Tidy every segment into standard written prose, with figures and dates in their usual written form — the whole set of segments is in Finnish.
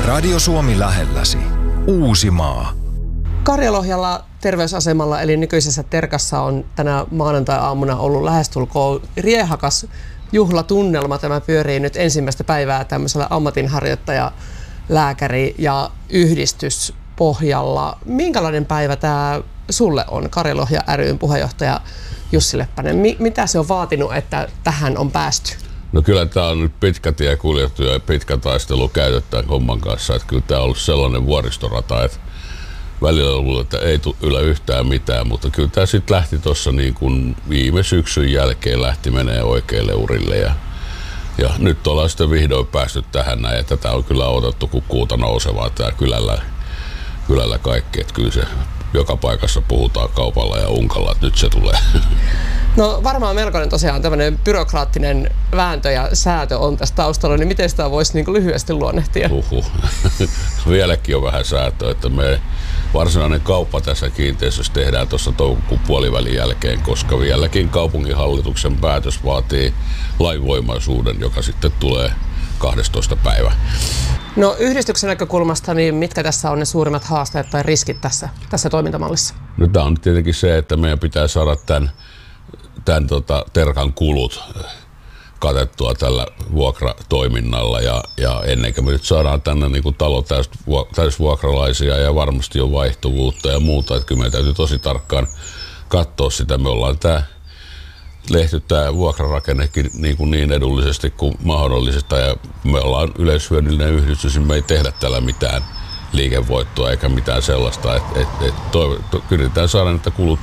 Radio Suomi lähelläsi. Uusimaa. Karjalohjalla terveysasemalla eli nykyisessä Terkassa on tänä maanantai-aamuna ollut lähestulkoon riehakas juhlatunnelma. Tämä pyörii nyt ensimmäistä päivää tämmöisellä ammatinharjoittaja, lääkäri ja yhdistyspohjalla. Minkälainen päivä tämä sulle on, Karjalohja ry:n puheenjohtaja Jussi Leppänen? Mitä se on vaatinut, että tähän on päästy? No kyllä tämä on nyt pitkä tie kuljettu ja pitkä taistelu käyty tämän homman kanssa. Että kyllä tämä on ollut sellainen vuoristorata, että välillä luulen, että ei tule yllä yhtään mitään, mutta kyllä tämä sitten lähti tuossa niin kuin viime syksyn jälkeen lähti menee oikeille urille ja nyt ollaan sitten vihdoin päästy tähän näin, ja tätä on kyllä odotettu kuin kuuta nousevaa tämä kylällä kaikki, että kyllä se joka paikassa puhutaan kaupalla ja unkalla, että nyt se tulee. No varmaan melkoinen tosiaan tämmöinen byrokraattinen vääntö ja säätö on tässä taustalla, niin miten sitä voisi niin kuin lyhyesti luonnehtia? Vieläkin on vähän säätöä, että me varsinainen kauppa tässä kiinteistössä tehdään tuossa toukokuun puolivälin jälkeen, koska vieläkin kaupunginhallituksen päätös vaatii lainvoimaisuuden, joka sitten tulee 12. päivä. No yhdistyksen näkökulmasta, niin mitkä tässä on ne suurimmat haasteet tai riskit tässä toimintamallissa? No tämä on tietenkin se, että meidän pitää saada tämän Terkan kulut katettua tällä vuokratoiminnalla ja ennen kuin me nyt saadaan tänne niin kuin talo täysvuokralaisia ja varmasti on vaihtuvuutta ja muuta, että kyllä meidän täytyy tosi tarkkaan katsoa sitä. Me ollaan lehty tämä vuokrarakennekin niin edullisesti kuin mahdollista ja me ollaan yleishyödyllinen yhdistys, niin me ei tehdä tällä mitään liikevoittoa eikä mitään sellaista, pyritään saada, että kulut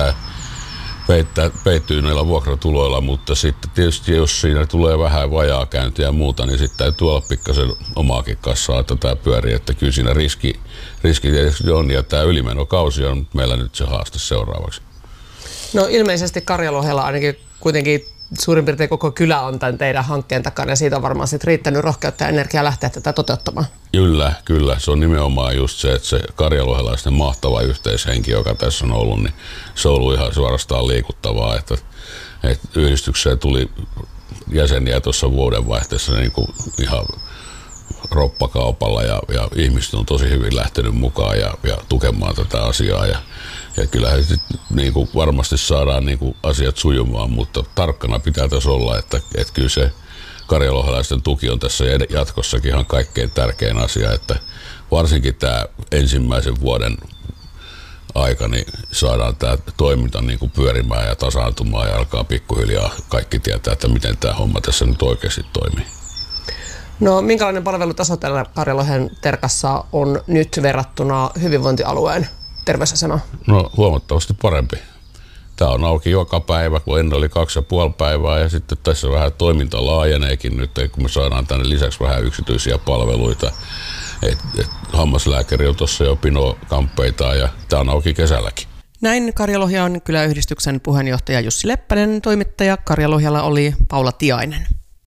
peittyy näillä vuokratuloilla, mutta sitten tietysti jos siinä tulee vähän vajaakäyntiä ja muuta, niin sitten täytyy olla pikkasen omaakin kassaa, että tämä pyörii, että kyllä siinä riski tietysti on ja tämä ylimenokausi on meillä nyt se haaste seuraavaksi. No ilmeisesti Karjalohjalla ainakin kuitenkin suurin piirtein koko kylä on tämän teidän hankkeen takana ja siitä on varmaan sitten riittänyt rohkeutta ja energiaa lähteä tätä toteuttamaan. Kyllä. Se on nimenomaan just se, että se karjalohjalaisten mahtava yhteishenki, joka tässä on ollut, niin se on ollut ihan suorastaan liikuttavaa, että yhdistykseen tuli jäseniä tuossa vuodenvaihteessa niin kuin ihan roppakaupalla ja ihmiset on tosi hyvin lähtenyt mukaan ja tukemaan tätä asiaa ja kyllähän niin kuin varmasti saadaan niin kuin asiat sujumaan, mutta tarkkana pitää tässä olla, että kyllä se karjalohjalaisten tuki on tässä jatkossakin ihan kaikkein tärkein asia, että varsinkin tämä ensimmäisen vuoden aika niin saadaan tämä toiminta niin kuin pyörimään ja tasaantumaan ja alkaa pikkuhiljaa kaikki tietää, että miten tämä homma tässä nyt oikeasti toimii. No minkälainen palvelutaso tällä Karjalohjan Terkassa on nyt verrattuna hyvinvointialueen terveysasemaan? No huomattavasti parempi. Tämä on auki joka päivä, kun ennen oli 2,5 päivää ja sitten tässä vähän toiminta laajeneekin nyt, kun me saadaan tänne lisäksi vähän yksityisiä palveluita. Hammaslääkäri on tuossa jo pinokamppeitaan ja tämä on auki kesälläkin. Näin Karjalohjan kyläyhdistyksen puheenjohtaja Jussi Leppänen, toimittaja Karjalohjalla oli Paula Tiainen.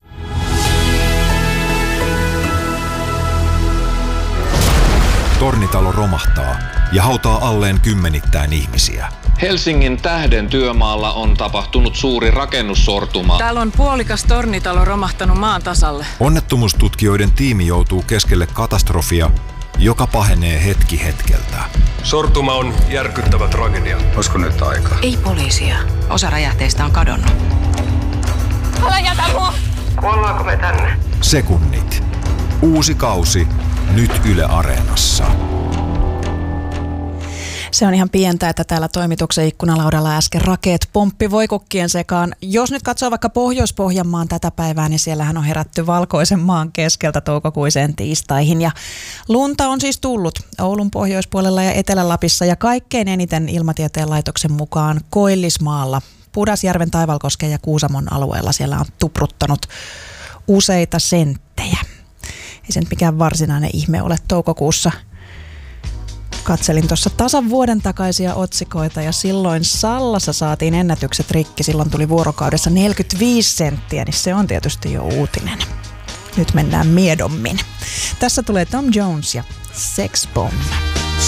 Tornitalo romahtaa ja hautaa alleen kymmenittäin ihmisiä. Helsingin Tähden työmaalla on tapahtunut suuri rakennussortuma. Täällä on puolikas tornitalo romahtanut maan tasalle. Onnettomuustutkijoiden tiimi joutuu keskelle katastrofia, joka pahenee hetki hetkeltä. Sortuma on järkyttävä tragedia. Olisiko nyt aika? Ei poliisia. Osa räjähteistä on kadonnut. Älä jätä mua! Kuollaanko me tänne? Sekunnit. Uusi kausi. Nyt Yle Areenassa. Se on ihan pientä, että täällä toimituksen ikkunalaudalla äsken rakeet pomppi voikukkien sekaan. Jos nyt katsoo vaikka Pohjois-Pohjanmaan tätä päivää, niin siellähän on herätty valkoisen maan keskeltä toukokuiseen tiistaihin. Ja lunta on siis tullut Oulun pohjoispuolella ja Etelä-Lapissa ja kaikkein eniten Ilmatieteen laitoksen mukaan Koillismaalla, Pudasjärven, Taivalkosken ja Kuusamon alueella. Siellä on tupruttanut useita senttejä. Ei se nyt mikään varsinainen ihme ole toukokuussa. Katselin tuossa tasan vuoden takaisia otsikoita ja silloin Sallassa saatiin ennätykset rikki. Silloin tuli vuorokaudessa 45 senttiä, niin se on tietysti jo uutinen. Nyt mennään miedommin. Tässä tulee Tom Jones ja Sex Bomb.